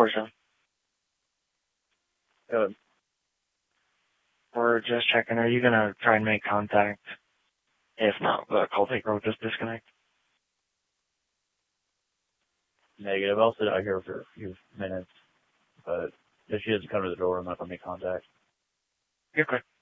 247. Good. We're just checking. Are you going to try and make contact? If not, the call taker will just disconnect. Negative. I'll sit out here for a few minutes, but if she doesn't come to the door, I'm not going to make contact. You're good.